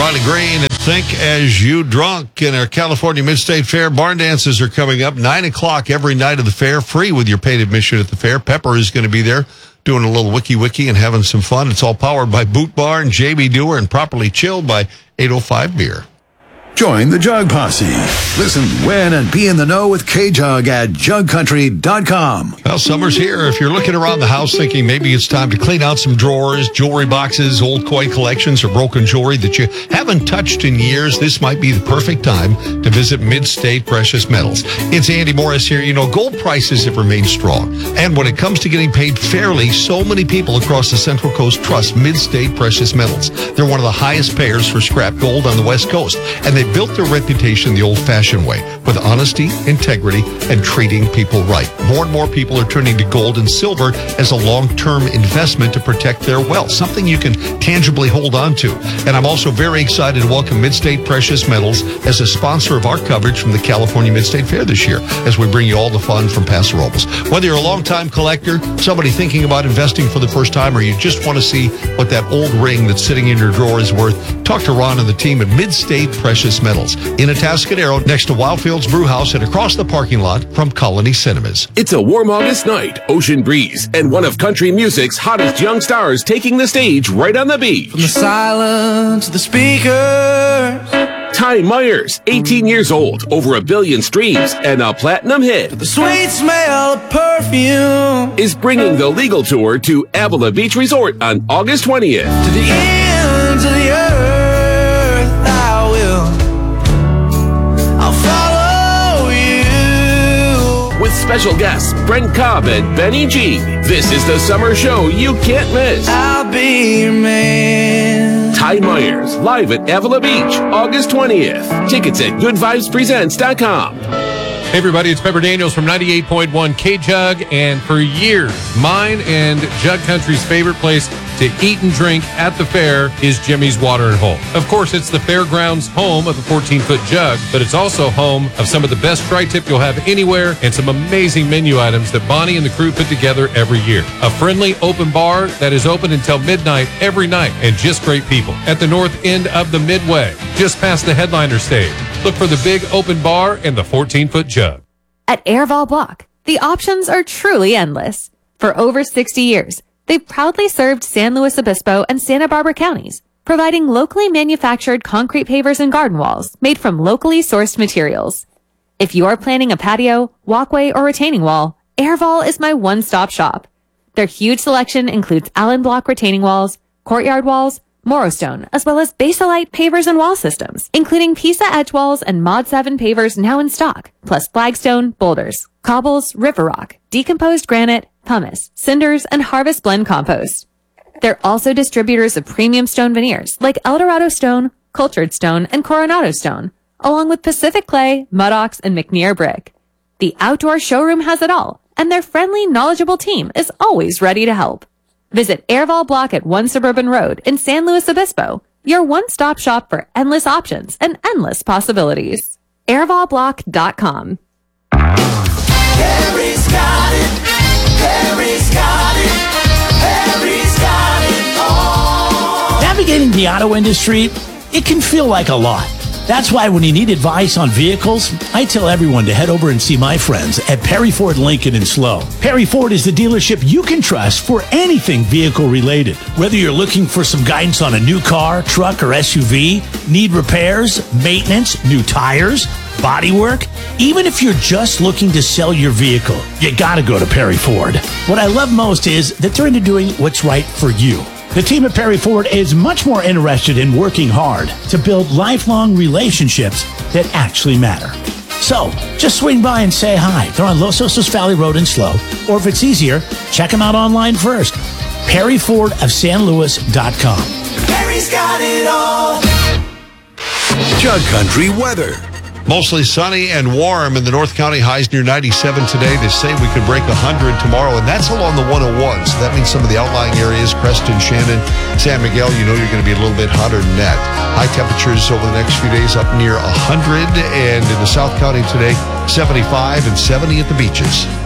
Riley Green and Think As You Drunk. In our California Mid-State Fair, barn dances are coming up 9 o'clock every night of the fair, free with your paid admission at the fair. Pepper is going to be there doing a little wiki and having some fun. It's all powered by Boot Barn, JB Doer, and properly chilled by 805 Beer. Join the Jug Posse. Listen, win, and be in the know with K-Jug at jugcountry.com. Well, summer's here. If you're looking around the house thinking maybe it's time to clean out some drawers, jewelry boxes, old coin collections, or broken jewelry that you haven't touched in years, this might be the perfect time to visit Mid-State Precious Metals. It's Andy Morris here. You know, gold prices have remained strong. And when it comes to getting paid fairly, so many people across the Central Coast trust Mid-State Precious Metals. They're one of the highest payers for scrap gold on the West Coast. And they built their reputation the old-fashioned way, with honesty, integrity, and treating people right. More and more people are turning to gold and silver as a long-term investment to protect their wealth, something you can tangibly hold on to. And I'm also very excited to welcome Mid-State Precious Metals as a sponsor of our coverage from the California Mid-State Fair this year, as we bring you all the fun from Paso Robles. Whether you're a long-time collector, somebody thinking about investing for the first time, or you just want to see what that old ring that's sitting in your drawer is worth, talk to Ron and the team at Mid-State Precious Metals in Atascadero, next to Wildfields Brew House and across the parking lot from Colony Cinemas. It's a warm August night, ocean breeze, and one of country music's hottest young stars taking the stage right on the beach. From the silence of the speakers, Ty Myers, 18 years old, over 1 billion streams, and a platinum hit. the sweet smell of perfume, Is bringing the legal tour to Avila Beach Resort on August 20th. to the ends of the earth I will, I'll follow you. With special guests Brent Cobb and Benny G. This is the summer show you can't miss. I'll be your man. Ty Myers, live at Avila Beach, August 20th. Tickets at goodvibespresents.com. Hey everybody, it's Pepper Daniels from 98.1 K-Jug, and for years, mine and Jug Country's favorite place to eat and drink at the fair is Jimmy's Watering Hole. Of course, it's the fairgrounds home of the 14-foot jug, but it's also home of some of the best tri-tip you'll have anywhere and some amazing menu items that Bonnie and the crew put together every year. A friendly open bar that is open until midnight every night, and just great people. At the north end of the Midway, just past the headliner stage, look for the big open bar and the 14-foot jug. At Airval Block, the options are truly endless. For over 60 years, they've proudly served San Luis Obispo and Santa Barbara counties, providing locally manufactured concrete pavers and garden walls made from locally sourced materials. If you are planning a patio, walkway, or retaining wall, Airval is my one-stop shop. Their huge selection includes Allen Block retaining walls, courtyard walls, Morrostone, as well as Basalite pavers and wall systems, including Pisa edge walls and Mod 7 pavers now in stock, plus flagstone, boulders, cobbles, river rock, decomposed granite, pumice, cinders, and harvest blend compost. They're also distributors of premium stone veneers like Eldorado stone, cultured stone, and Coronado stone, along with Pacific clay, Mudox, and McNear brick. The outdoor showroom has it all, and their friendly, knowledgeable team is always ready to help. Visit Airval Block at 1 Suburban Road in San Luis Obispo, your one-stop shop for endless options and endless possibilities. AirvalBlock.com. Harry's got it. Harry's got it. Harry's got it all. Navigating the auto industry, it can feel like a lot. That's why when you need advice on vehicles, I tell everyone to head over and see my friends at Perry Ford Lincoln in SLO. Perry Ford is the dealership you can trust for anything vehicle related. Whether you're looking for some guidance on a new car, truck, or SUV, need repairs, maintenance, new tires, bodywork, even if you're just looking to sell your vehicle, you gotta go to Perry Ford. What I love most is that they're into doing what's right for you. The team at Perry Ford is much more interested in working hard to build lifelong relationships that actually matter. So, just swing by and say hi. They're on Los Osos Valley Road in SLO, or if it's easier, check them out online first. PerryFordofSanLuis.com. Harry's got it all. Jug Country weather. Mostly sunny and warm in the North County, highs near 97 today. They say we could break 100 tomorrow, and that's along the 101. So that means some of the outlying areas, Creston, Shannon, San Miguel, you know you're going to be a little bit hotter than that. High temperatures over the next few days up near 100, and in the South County today, 75 and 70 at the beaches.